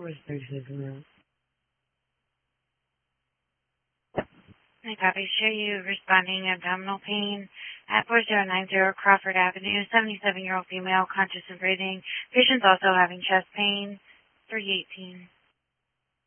course, 36 minutes. I copy. Show you responding abdominal pain at 4090 Crawford Avenue. 77-year-old female, conscious and breathing. Patient's also having chest pain. 318.